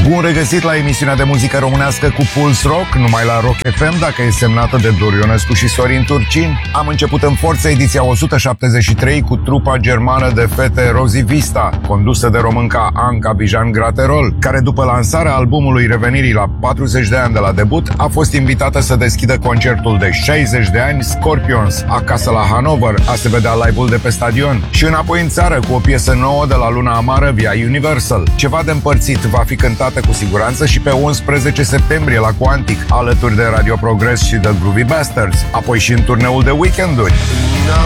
Bun regăsit la emisiunea de muzică românească cu Pulse Rock, numai la Rock FM, dacă e semnată de Dor Ionescu și Sorin Turcin. Am început în forță ediția 173 cu trupa germană de fete Rosie Vista, condusă de românca Anca Bijan Graterol, care după lansarea albumului revenirii la 40 de ani de la debut, a fost invitată să deschidă concertul de 60 de ani Scorpions, acasă la Hanover, a se vedea live-ul de pe stadion, și înapoi în țară cu o piesă nouă de la Luna Amară via Universal. Ceva de împărțit va fi cântată cu siguranță și pe 11 septembrie la Quantic, alături de Radio Progress și The Groovy Bastards, apoi și în turneul de weekenduri. Now